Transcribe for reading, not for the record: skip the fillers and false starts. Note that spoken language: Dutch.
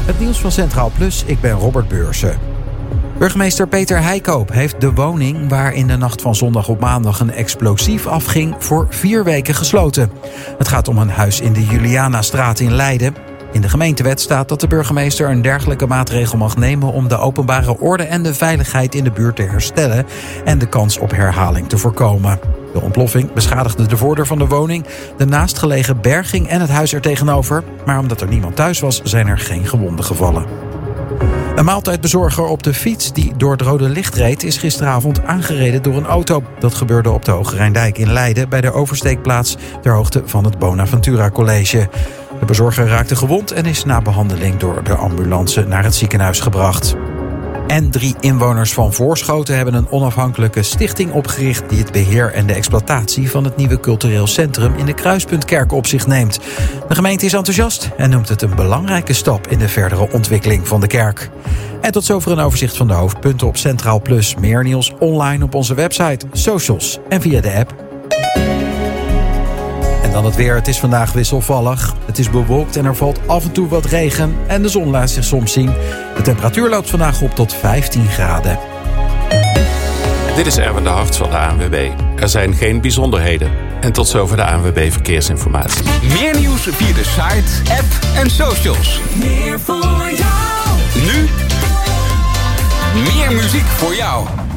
Het nieuws van Centraal Plus, ik ben Robert Beursen. Burgemeester Peter Heikoop heeft de woning waar in de nacht van zondag op maandag een explosief afging voor 4 weken gesloten. Het gaat om een huis in de Julianastraat in Leiden. In de gemeentewet staat dat de burgemeester een dergelijke maatregel mag nemen om de openbare orde en de veiligheid in de buurt te herstellen en de kans op herhaling te voorkomen. De ontploffing beschadigde de voordeur van de woning, de naastgelegen berging en het huis er tegenover. Maar omdat er niemand thuis was, zijn er geen gewonden gevallen. Een maaltijdbezorger op de fiets die door het rode licht reed is gisteravond aangereden door een auto. Dat gebeurde op de Hoge Rijndijk in Leiden bij de oversteekplaats ter hoogte van het Bonaventura College. De bezorger raakte gewond en is na behandeling door de ambulance naar het ziekenhuis gebracht. En 3 inwoners van Voorschoten hebben een onafhankelijke stichting opgericht die het beheer en de exploitatie van het nieuwe cultureel centrum in de Kruispuntkerk op zich neemt. De gemeente is enthousiast en noemt het een belangrijke stap in de verdere ontwikkeling van de kerk. En tot zover een overzicht van de hoofdpunten op Centraal Plus. Meer nieuws online op onze website, socials en via de app. En dan het weer. Het is vandaag wisselvallig. Het is bewolkt en er valt af en toe wat regen. En de zon laat zich soms zien. De temperatuur loopt vandaag op tot 15 graden. Dit is Erwin de Hart van de ANWB. Er zijn geen bijzonderheden. En tot zover de ANWB Verkeersinformatie. Meer nieuws via de site, app en socials. Meer voor jou. Nu meer muziek voor jou.